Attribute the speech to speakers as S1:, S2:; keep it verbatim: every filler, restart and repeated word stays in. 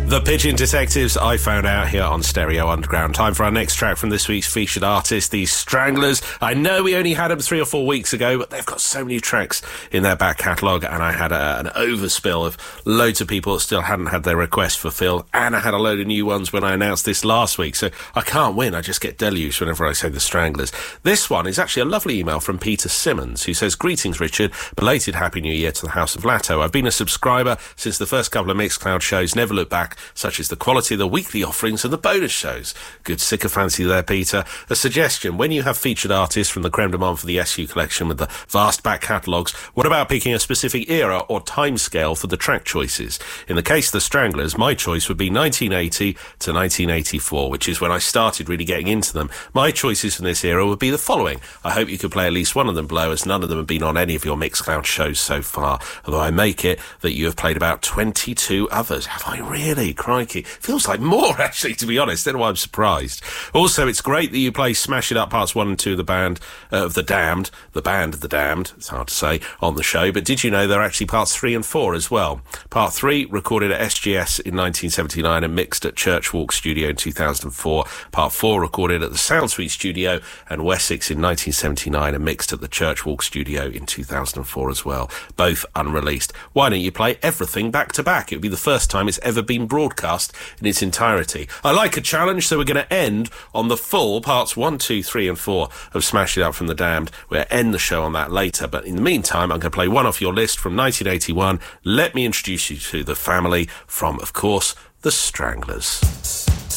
S1: The Pigeon Detectives, I found out here on Stereo Underground. Time for our next track from this week's featured artist, the Stranglers. I know we only had them three or four weeks ago, but they've got so many tracks in their back catalogue, and I had a, an overspill of loads of people that still hadn't had their requests fulfilled, and I had a load of new ones when I announced this last week, so I can't win. I just get deluged whenever I say the Stranglers. This one is actually a lovely email from Peter Simmons, who says, "Greetings, Richard. Belated Happy New Year to the House of Latto. I've been a subscriber since the first couple of Mixcloud shows. Never look back, such as the quality of the weekly offerings and the bonus shows." Good sycophancy there, Peter. A suggestion: when you have featured artists from the creme de monde for the S U collection with the vast back catalogues, what about picking a specific era or time scale for the track choices? In the case of the Stranglers, my choice would be nineteen eighty to nineteen eighty-four, which is when I started really getting into them. My choices from this era would be the following. I hope you could play at least one of them below, as none of them have been on any of your Mixcloud shows so far, although I make it that you have played about twenty-two others. Have I really? Crikey. Feels like more, actually, to be honest. Then why I'm surprised. Also, it's great that you play Smash It Up parts one and two of the band uh, of the Damned, the band of the Damned, it's hard to say, on the show, but did you know there are actually parts three and four as well? Part three, recorded at S G S in nineteen seventy-nine and mixed at Church Walk Studio in two thousand four. Part four, recorded at the Sound Suite Studio and Wessex in nineteen seventy-nine and mixed at the Church Walk Studio in two thousand four as well. Both unreleased. Why don't you play everything back to back? It would be the first time it's ever been broadcast in its entirety. I like a challenge, so we're going to end on the full parts one, two, three and four of Smash It Up from the Damned. We'll end the show on that later, but in the meantime, I'm going to play one off your list from nineteen eighty-one. Let me introduce you to the family from, of course, the Stranglers.